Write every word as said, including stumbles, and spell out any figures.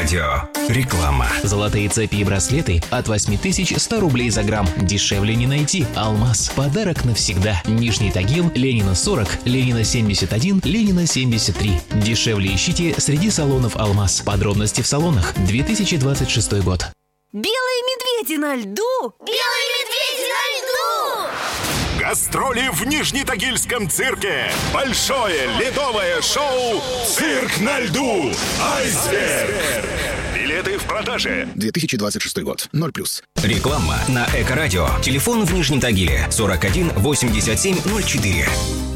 Эко-радио. Реклама. Золотые цепи и браслеты от восемь тысяч сто рублей за грамм. Дешевле не найти. Алмаз. Подарок навсегда. Нижний Тагил, Ленина сорок, Ленина семьдесят один, Ленина семьдесят три. Дешевле ищите среди салонов Алмаз. Подробности в салонах. две тысячи двадцать шестой год. Белые медведи на льду! Белые медведи на льду! Гастроли в Нижнетагильском цирке. Большое ледовое шоу «Цирк на льду». Айсберг. Билеты в продаже. две тысячи двадцать шестой год. ноль плюс. Реклама на Эко-радио. Телефон в Нижнем Тагиле сорок один восемьдесят семь ноль четыре.